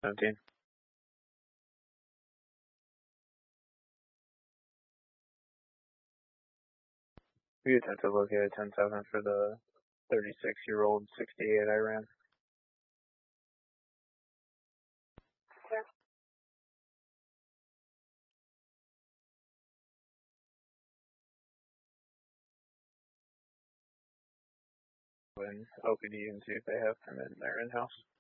17. We attempt to locate a 10-7 for the 36-year-old 68 I ran. Sure. And OPD and see if they have him in their in-house.